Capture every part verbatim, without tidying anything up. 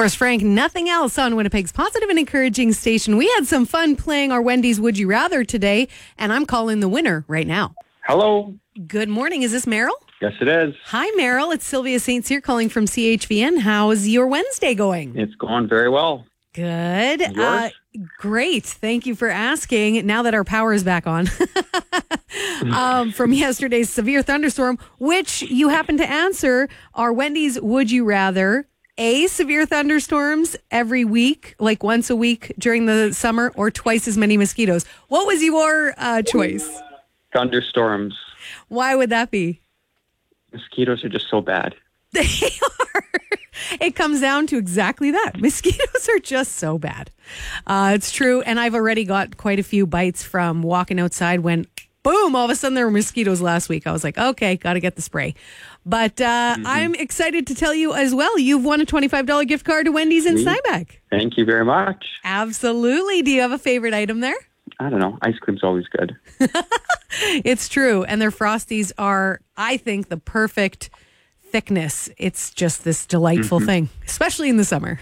Forrest Frank, nothing else on Winnipeg's positive and encouraging station. We had some fun playing our Wendy's Would You Rather today, and I'm calling the winner right now. Hello. Good morning. Is this Meryl? Yes, it is. Hi, Meryl. It's Sylvia Saint Cyr calling from C H V N. How's your Wednesday going? It's going very well. Good. Yours? Uh, great. Thank you for asking. Now that our power is back on um, from yesterday's severe thunderstorm, which you happen to answer, our Wendy's Would You Rather A, severe thunderstorms every week, like once a week during the summer, or twice as many mosquitoes. What was your uh, choice? Thunderstorms. Why would that be? Mosquitoes are just so bad. They are. It comes down to exactly that. Mosquitoes are just so bad. Uh, it's true. And I've already got quite a few bites from walking outside when, boom, all of a sudden there were mosquitoes last week. I was like, okay, got to get the spray. But uh, mm-hmm. I'm excited to tell you as well, you've won a twenty-five dollars gift card to Wendy's in Steinbach. Thank you very much. Absolutely. Do you have a favorite item there? I don't know. Ice cream's always good. It's true. And their Frosties are, I think, the perfect thickness. It's just this delightful mm-hmm. thing, especially in the summer.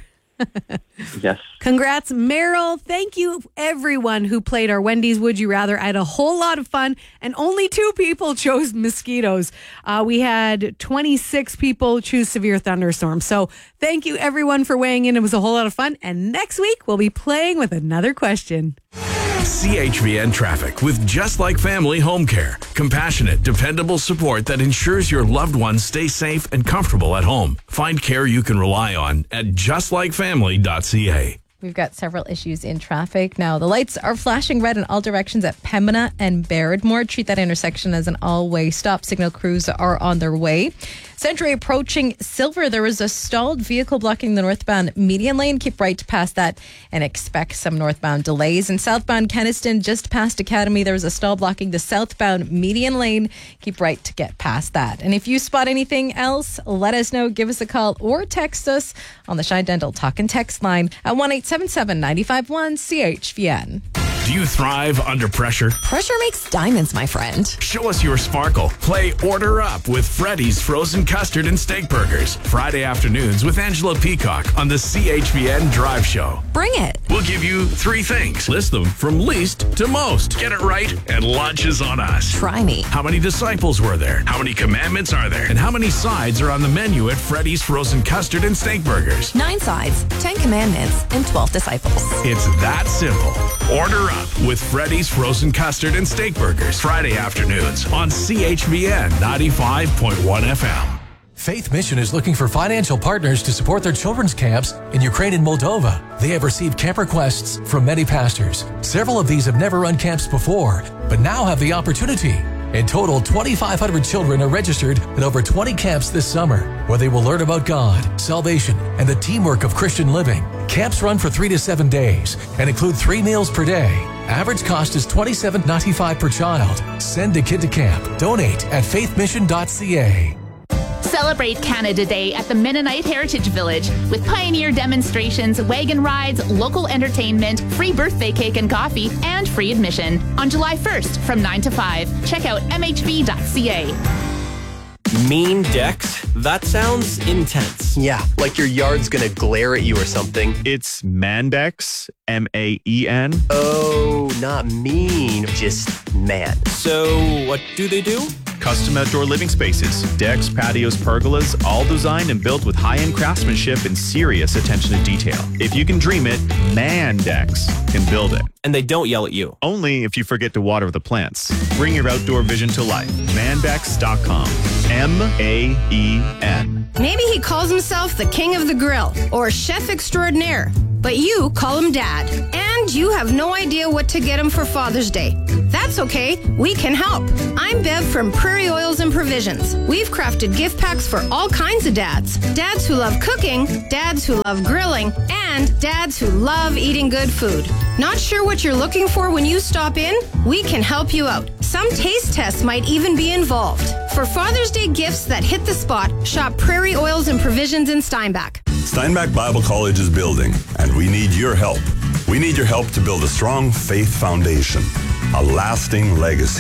Yes. Congrats, Meryl. Thank you, everyone who played our Wendy's Would You Rather. I had a whole lot of fun, and only two people chose mosquitoes. Uh, we had twenty-six people choose severe thunderstorms. So thank you, everyone, for weighing in. It was a whole lot of fun. And next week, we'll be playing with another question. C H V N Traffic with Just Like Family Home Care. Compassionate, dependable support that ensures your loved ones stay safe and comfortable at home. Find care you can rely on at just like family dot c a. We've got several issues in traffic now. The lights are flashing red in all directions at Pembina and Barradmore. Treat that intersection as an all-way stop. Signal crews are on their way. Century approaching Silver. There was a stalled vehicle blocking the northbound median lane. Keep right past that and expect some northbound delays. And southbound Kenniston, just past Academy, there was a stall blocking the southbound median lane. Keep right to get past that. And if you spot anything else, let us know. Give us a call or text us on the Shine Dental Talk and Text line at one eight seven seven, nine five one, C H V N. Do you thrive under pressure? Pressure makes diamonds, my friend. Show us your sparkle. Play Order Up with Freddy's Frozen Custard and Steak Burgers. Friday afternoons with Angela Peacock on the C H V N Drive Show. Bring it. We'll give you three things. List them from least to most. Get it right and lunch is on us. Try me. How many disciples were there? How many commandments are there? And how many sides are on the menu at Freddy's Frozen Custard and Steak Burgers? Nine sides, ten commandments, and twelve disciples. It's that simple. Order Up with Freddy's Frozen Custard and Steak Burgers. Friday afternoons on C H V N ninety-five point one F M. Faith Mission is looking for financial partners to support their children's camps in Ukraine and Moldova. They have received camp requests from many pastors. Several of these have never run camps before, but now have the opportunity. In total, twenty-five hundred children are registered at over twenty camps this summer, where they will learn about God, salvation, and the teamwork of Christian living. Camps run for three to seven days and include three meals per day. Average cost is twenty-seven dollars and ninety-five cents per child. Send a kid to camp. Donate at faith mission dot c a. Celebrate Canada Day at the Mennonite Heritage Village with pioneer demonstrations, wagon rides, local entertainment, free birthday cake and coffee, and free admission on July first from nine to five. Check out m h v dot c a. Mean decks? That sounds intense. Yeah, like your yard's gonna glare at you or something. It's Mandex, M A E N. Oh, not mean, just man. So, what do they do? Custom outdoor living spaces, decks, patios, pergolas, all designed and built with high-end craftsmanship and serious attention to detail. If you can dream it, Mandex can build it. And they don't yell at you. Only if you forget to water the plants. Bring your outdoor vision to life. Mandex dot com. M A E N. Maybe he calls himself the king of the grill or chef extraordinaire, but you call him dad. And you have no idea what to get him for Father's Day. That's okay. We can help. I'm Bev from Prairie Oils and Provisions. We've crafted gift packs for all kinds of dads. Dads who love cooking, dads who love grilling, and dads who love eating good food. Not sure what you're looking for when you stop in? We can help you out. Some taste tests might even be involved. For Father's Day gifts that hit the spot, shop Prairie Oils and Provisions in Steinbach. Steinbach Bible College is building, and we need your help. We need your help to build a strong faith foundation, a lasting legacy.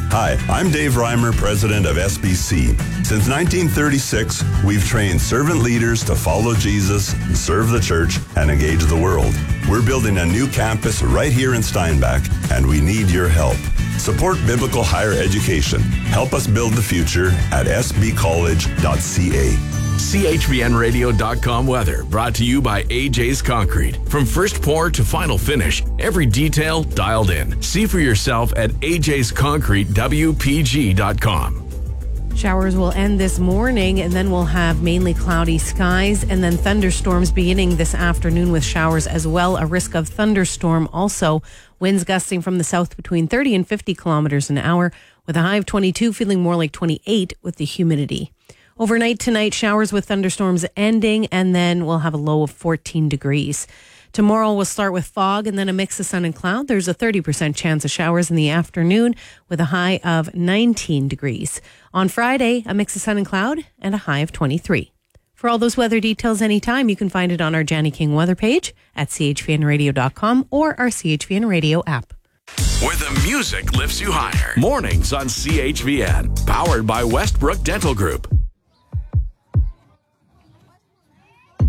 Hi, I'm Dave Reimer, president of S B C. Since nineteen thirty-six, we've trained servant leaders to follow Jesus, serve the church, and engage the world. We're building a new campus right here in Steinbach, and we need your help. Support biblical higher education. Help us build the future at s b college dot c a. C H V N radio dot com weather brought to you by A J's Concrete. From first pour to final finish, every detail dialed in. See for yourself at a j's concrete w p g dot com. Showers will end this morning, and then we'll have mainly cloudy skies and then thunderstorms beginning this afternoon with showers as well. A risk of thunderstorm also. Winds gusting from the south between thirty and fifty kilometers an hour with a high of twenty-two, feeling more like twenty-eight with the humidity. Overnight tonight, showers with thunderstorms ending, and then we'll have a low of fourteen degrees. Tomorrow we'll start with fog and then a mix of sun and cloud. There's a thirty percent chance of showers in the afternoon with a high of nineteen degrees. On Friday, a mix of sun and cloud and a high of twenty-three. For all those weather details anytime, you can find it on our Janny King weather page at c h v n radio dot com or our C H V N Radio app. Where the music lifts you higher. Mornings on C H V N. Powered by Westbrook Dental Group.